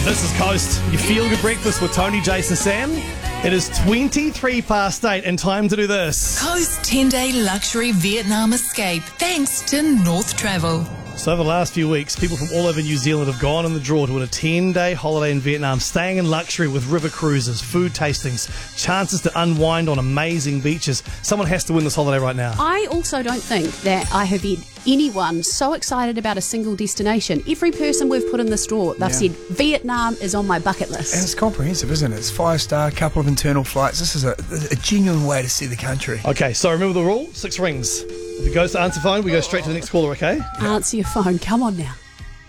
This is Coast. You feel good breakfast with Tony, Jason, Sam. It is 23 past 8 and time to do this. Coast 10-day luxury Vietnam escape thanks to North Travel. So over the last few weeks, people from all over New Zealand have gone in the draw to win a 10-day holiday in Vietnam, staying in luxury with river cruises, food tastings, chances to unwind on amazing beaches. Someone has to win this holiday right now. I also don't think that I have had anyone so excited about a single destination. Every person we've put in this draw, they've said, Vietnam is on my bucket list. And it's comprehensive, isn't it? It's 5-star, couple of internal flights. This is a genuine way to see the country. Okay, so remember the rule, 6 rings. If it goes to answer phone, we go straight to the next caller, okay? Answer your phone. Come on now.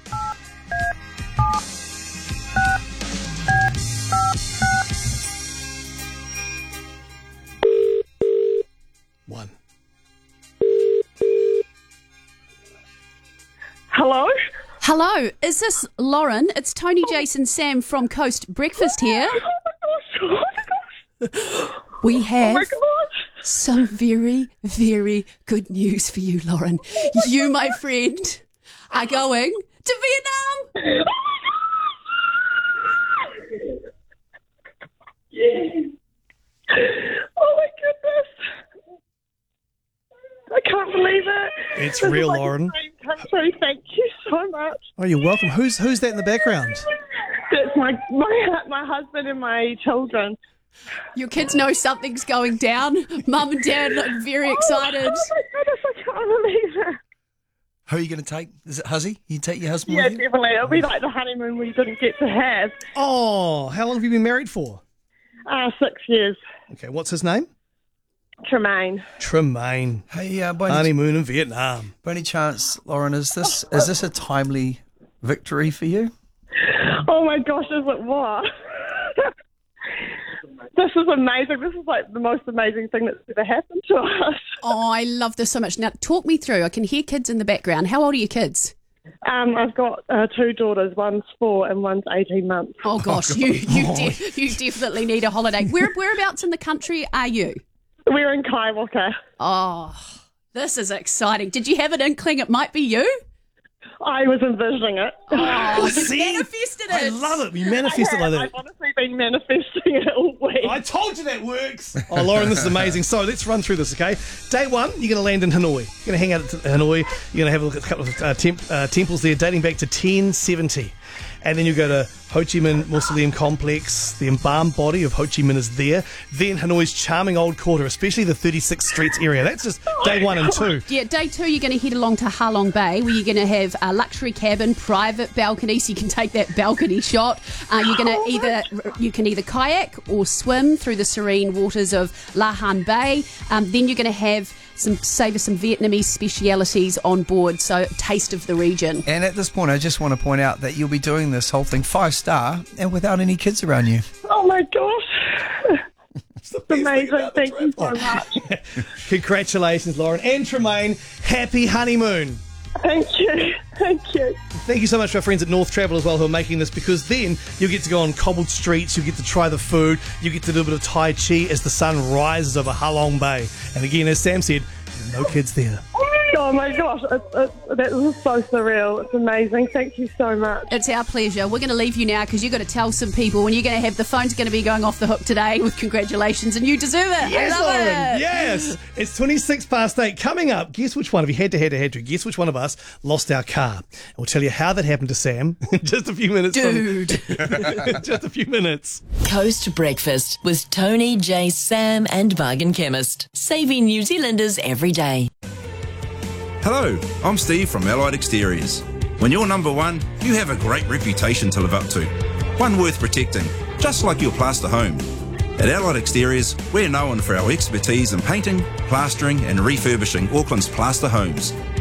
One. Hello? Hello, is this Lauren? It's Tony, Jason, Sam from Coast Breakfast here. Oh my gosh. We have Oh my gosh. some very, very good news for you, Lauren. You, my friend, are going to Vietnam. Oh my goodness. I can't believe it. It's This is real, like a Lauren. dream come true. Thank you so much. Oh, you're welcome. Who's that in the background? That's my husband and my children. Your kids know something's going down. Mum and Dad look very excited. Oh my goodness, I can't believe it. Who are you going to take? Is it Huzzy? You take your husband Yeah, with you? definitely. It'll be like the honeymoon we didn't get to have. Oh, how long have you been married for? 6 years. Okay, what's his name? Tremaine. Tremaine. Hey, Honeymoon in Vietnam. by any chance, Lauren, is this a timely victory for you? Oh my gosh, is it what? This is amazing. This is like the most amazing thing that's ever happened to us. Oh, I love this so much. Now, talk me through. I can hear kids in the background. How old are your kids? I've got 2 daughters. One's 4 and one's 18 months. Oh, gosh, you definitely need a holiday. Whereabouts in the country are you? We're in Kaiwaka. Oh, this is exciting. Did you have an inkling it might be you? I was envisioning it. Oh, you See? manifested it. I love it. You manifest it like that. I've honestly been manifesting it all week. I told you that works. Oh, Lauren, this is amazing. So let's run through this, okay? Day 1, you're going to land in Hanoi. You're going to hang out at Hanoi. You're going to have a look at a couple of temples there dating back to 1070. And then you go to Ho Chi Minh Mausoleum Complex. The embalmed body of Ho Chi Minh is there. Then Hanoi's charming old quarter, especially the 36th Streets area. That's just day 1 and 2. Yeah, day 2, you're going to head along to Ha Long Bay, where you're going to have a luxury cabin, private balcony, so you can take that balcony shot. You can either kayak or swim through the serene waters of La Han Bay. Then you're going to have savour some Vietnamese specialities on board, so taste of the region. And at this point, I just want to point out that you'll be doing this whole thing 5-star and without any kids around you. Oh my gosh. It's amazing. Thank you so much. Congratulations, Lauren and Tremaine. Happy honeymoon. Thank you. Thank you. Thank you so much to our friends at North Travel as well who are making this, because then you'll get to go on cobbled streets, you'll get to try the food, you get to do a bit of Tai Chi as the sun rises over Ha Long Bay. And again, as Sam said, no kids there. Oh my gosh, that was so surreal. It's amazing. Thank you so much. It's our pleasure. We're going to leave you now because you've got to tell some people when you're going to have the phone's going to be going off the hook today with congratulations, and you deserve it. Yes, I love Lauren. it. Yes. It's 26 past 8. Coming up, guess which one, if you had to, guess which one of us lost our car. And we'll tell you how that happened to Sam in just a few minutes. Dude. Just a few minutes. Coast Breakfast with Tony, Jay, Sam and Bargain Chemist. Saving New Zealanders every day. Hello, I'm Steve from Allied Exteriors. When you're number one, you have a great reputation to live up to. One worth protecting, just like your plaster home. At Allied Exteriors, we're known for our expertise in painting, plastering and refurbishing Auckland's plaster homes.